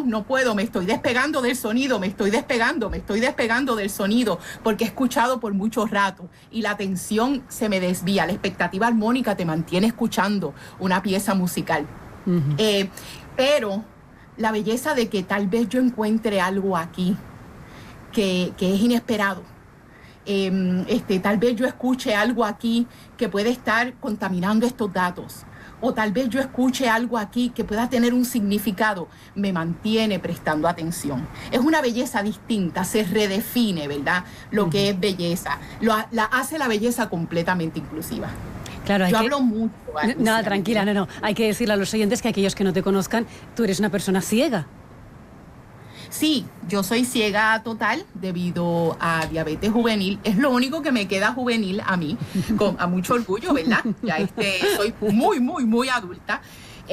no puedo, me estoy despegando del sonido, me estoy despegando del sonido, porque he escuchado por mucho rato y la atención se me desvía, la expectativa armónica te mantiene escuchando una pieza musical. Pero la belleza de que tal vez yo encuentre algo aquí que es inesperado. Tal vez yo escuche algo aquí que puede estar contaminando estos datos, o tal vez yo escuche algo aquí que pueda tener un significado, me mantiene prestando atención. Es una belleza distinta, se redefine, ¿verdad? Lo que es belleza, la hace la belleza completamente inclusiva. Claro, yo hablo mucho. Nada, tranquila, no. Hay que decirle a los oyentes que aquellos que no te conozcan, tú eres una persona ciega. Sí, yo soy ciega total debido a diabetes juvenil. Es lo único que me queda juvenil a mí, a mucho orgullo, ¿verdad? Ya soy muy adulta.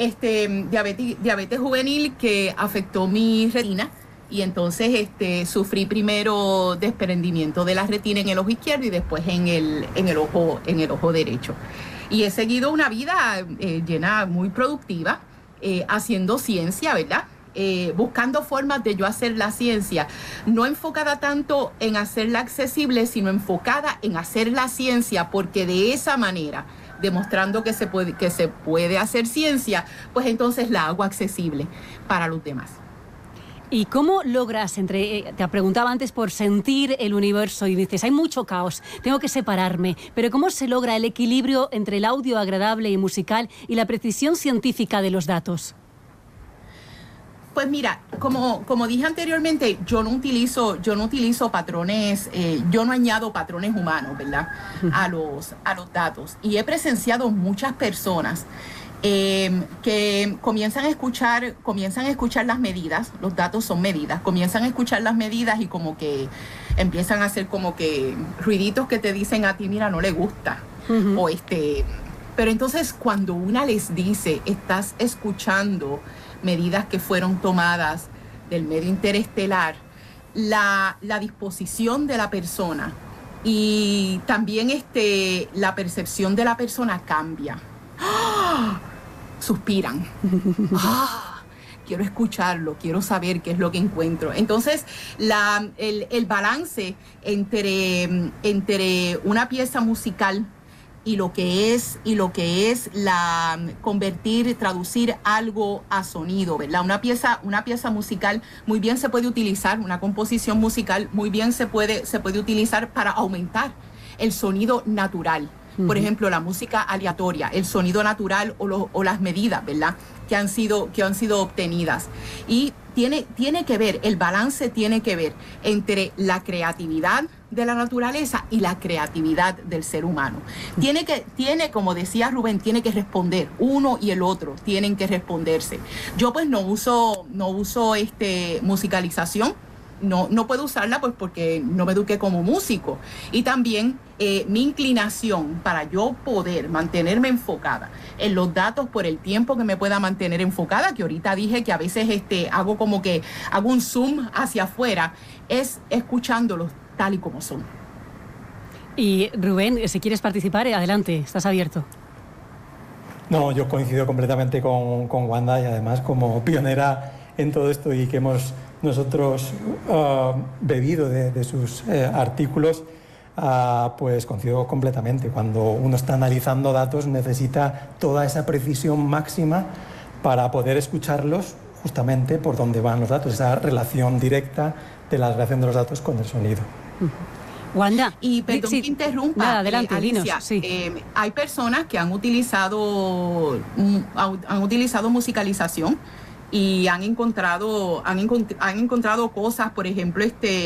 Diabetes juvenil que afectó mi retina y entonces sufrí primero desprendimiento de la retina en el ojo izquierdo y después en el ojo derecho. Y he seguido una vida llena, muy productiva, haciendo ciencia, ¿verdad? Buscando formas de yo hacer la ciencia, no enfocada tanto en hacerla accesible, sino enfocada en hacer la ciencia, porque de esa manera, demostrando que se puede hacer ciencia, pues entonces la hago accesible para los demás. ¿Y cómo logras te preguntaba antes por sentir el universo y dices, hay mucho caos, tengo que separarme, pero ¿cómo se logra el equilibrio entre el audio agradable y musical y la precisión científica de los datos? Pues mira, como dije anteriormente, yo no utilizo patrones, yo no añado patrones humanos, ¿verdad? A los datos. Y he presenciado muchas personas que comienzan a escuchar las medidas, los datos son medidas, comienzan a escuchar las medidas y como que empiezan a hacer como que ruiditos que te dicen a ti, mira, no le gusta. O pero entonces cuando una les dice, estás escuchando medidas que fueron tomadas del medio interestelar, la disposición de la persona y también la percepción de la persona cambia. ¡Ah! Suspiran. ¡Ah! Quiero escucharlo, quiero saber qué es lo que encuentro. Entonces, el balance entre una pieza musical y lo que es traducir algo a sonido, ¿verdad? Una pieza musical muy bien se puede utilizar, una composición musical muy bien se puede utilizar para aumentar el sonido natural. Por ejemplo, la música aleatoria, el sonido natural o las medidas, ¿verdad? Que han sido obtenidas. Y tiene que ver, el balance tiene que ver entre la creatividad de la naturaleza y la creatividad del ser humano. Como decía Rubén, tiene que responder, uno y el otro tienen que responderse. Yo pues no uso musicalización, no puedo usarla pues porque no me eduqué como músico. Y también mi inclinación para yo poder mantenerme enfocada en los datos por el tiempo que me pueda mantener enfocada, que ahorita dije que a veces hago un zoom hacia afuera, es escuchándolos tal y como son. Y Rubén, si quieres participar, adelante, estás abierto. No, yo coincido completamente con Wanda y además como pionera en todo esto y que hemos nosotros bebido de sus artículos, pues coincido completamente. Cuando uno está analizando datos necesita toda esa precisión máxima para poder escucharlos justamente por donde van los datos, esa relación directa de la relación de los datos con el sonido. Wanda. Y perdón que interrumpa, nada, adelante, Alicia, dinos, sí. hay personas que han utilizado musicalización y han encontrado cosas, por ejemplo,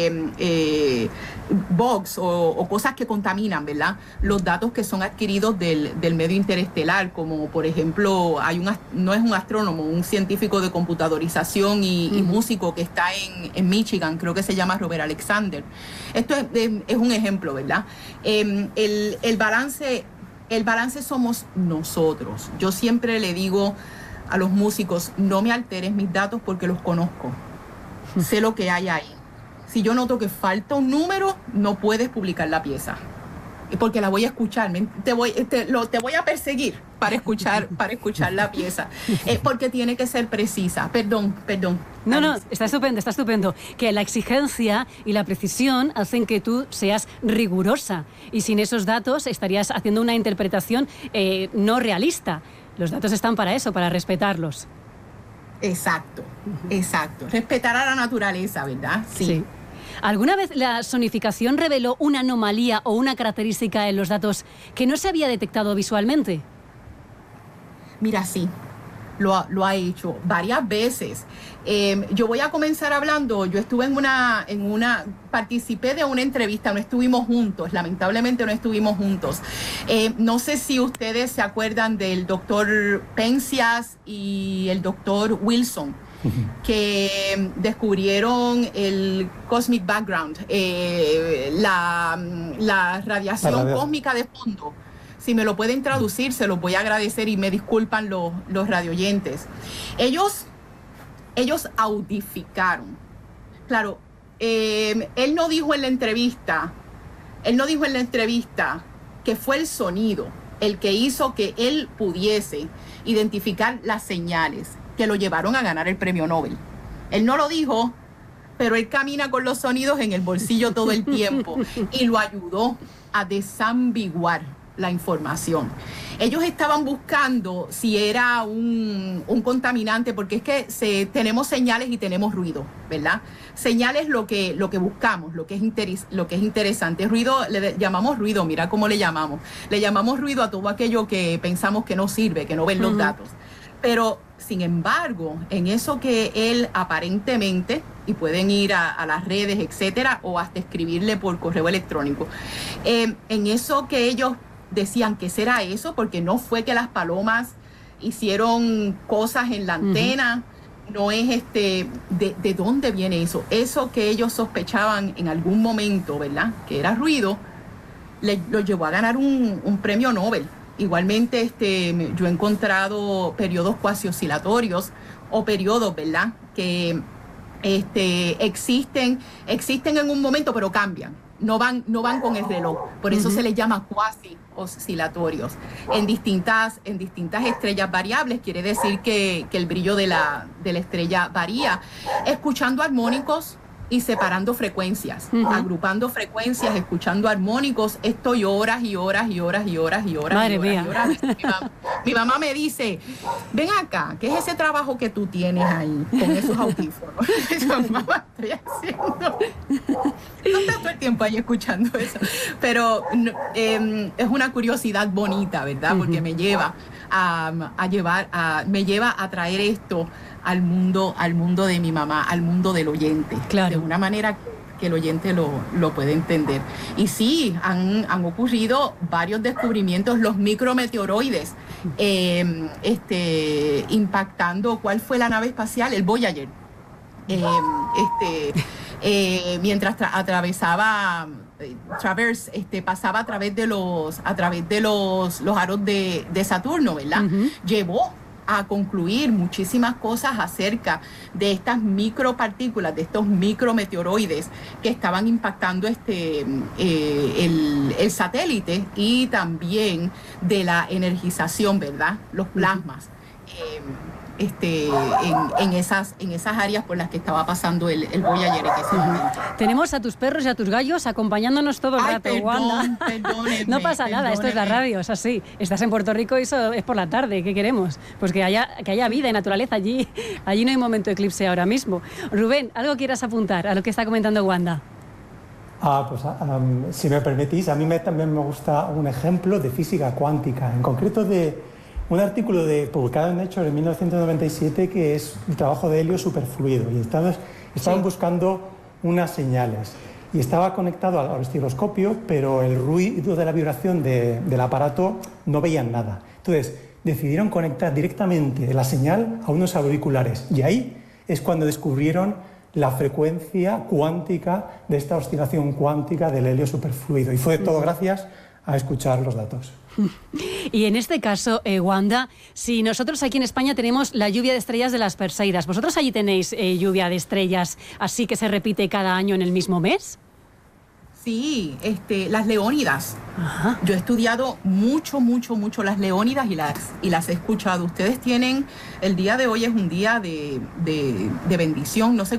bugs o cosas que contaminan, ¿verdad? Los datos que son adquiridos del medio interestelar, como por ejemplo, no es un astrónomo, un científico de computadorización y músico que está en Michigan, creo que se llama Robert Alexander. Esto es un ejemplo, ¿verdad? El balance somos nosotros. Yo siempre le digo a los músicos, no me alteres mis datos porque los conozco. Sé lo que hay ahí. Si yo noto que falta un número, no puedes publicar la pieza. porque la voy a escuchar, te voy a perseguir para escuchar la pieza, porque tiene que ser precisa. Perdón. No, está estupendo. Que la exigencia y la precisión hacen que tú seas rigurosa, y sin esos datos estarías haciendo una interpretación no realista. Los datos están para eso, para respetarlos. Exacto. Respetar a la naturaleza, ¿verdad? Sí. ¿Alguna vez la sonificación reveló una anomalía o una característica en los datos que no se había detectado visualmente? Mira, sí, lo ha hecho varias veces. Yo voy a comenzar hablando, yo estuve participé de una entrevista, no estuvimos juntos, lamentablemente no estuvimos juntos. No sé si ustedes se acuerdan del doctor Pencias y el doctor Wilson, que descubrieron el cosmic background, la radiación cósmica de fondo. Si me lo pueden traducir, se los voy a agradecer, y me disculpan los radioyentes. Ellos autificaron. Claro, él no dijo en la entrevista que fue el sonido el que hizo que él pudiese identificar las señales que lo llevaron a ganar el premio Nobel. Él no lo dijo, pero él camina con los sonidos en el bolsillo todo el tiempo y lo ayudó a desambiguar la información. Ellos estaban buscando si era un contaminante, porque es que tenemos señales y tenemos ruido, ¿verdad? Señales lo que buscamos, lo que es interesante. Ruido, le llamamos ruido, mira cómo le llamamos. Le llamamos ruido a todo aquello que pensamos que no sirve, que no ven los datos. Pero, sin embargo, en eso que él aparentemente, y pueden ir a las redes, etcétera, o hasta escribirle por correo electrónico, en eso que ellos decían que será eso, porque no fue que las palomas hicieron cosas en la antena, no es de dónde viene eso. Eso que ellos sospechaban en algún momento, ¿verdad?, que era ruido, lo llevó a ganar un premio Nobel. Igualmente, yo he encontrado periodos cuasi oscilatorios o periodos, ¿verdad?, que existen en un momento, pero cambian. No van con el reloj. Por eso se les llama cuasi oscilatorios. En distintas estrellas variables, quiere decir que el brillo de la estrella varía. Escuchando armónicos y separando frecuencias, agrupando frecuencias, escuchando armónicos, estoy horas y horas. Madre mía. Mi mamá me dice, ven acá, ¿qué es ese trabajo que tú tienes ahí con esos audífonos? Yo, mamá, estoy haciendo... No está todo el tiempo ahí escuchando eso. Pero es una curiosidad bonita, ¿verdad? Porque me lleva a traer esto al mundo de mi mamá, al mundo del oyente. Claro. De una manera que el oyente lo puede entender. Y sí, han ocurrido varios descubrimientos, los micrometeoroides, impactando, ¿cuál fue la nave espacial? El Voyager. Mientras atravesaba pasaba a través de los aros de Saturno, ¿verdad? Llevó a concluir muchísimas cosas acerca de estas micropartículas, de estos micrometeoroides que estaban impactando el satélite, y también de la energización, ¿verdad? Los plasmas. En esas áreas por las que estaba pasando el Voyager en ese momento. Tenemos a tus perros y a tus gallos acompañándonos todo el rato, Wanda. No pasa nada, esto es la radio, es así. Estás en Puerto Rico y eso es por la tarde, ¿qué queremos? Pues que haya vida y naturaleza allí. Allí no hay momento de eclipse ahora mismo. Rubén, ¿algo quieras apuntar a lo que está comentando Wanda? Si me permitís, a mí también me gusta un ejemplo de física cuántica, en concreto de un artículo publicado en Nature en 1997, que es un trabajo de helio superfluido, y estaban buscando unas señales, y estaba conectado al osciloscopio, pero el ruido de la vibración del aparato no veían nada. Entonces decidieron conectar directamente la señal a unos auriculares, y ahí es cuando descubrieron la frecuencia cuántica de esta oscilación cuántica del helio superfluido, y fue todo gracias a escuchar los datos. Y en este caso, Wanda, si nosotros aquí en España tenemos la lluvia de estrellas de las Perseidas, ¿vosotros allí tenéis lluvia de estrellas así que se repite cada año en el mismo mes? Sí, las leónidas. Ajá. Yo he estudiado mucho las leónidas y las he escuchado. Ustedes tienen, el día de hoy es un día de bendición. No sé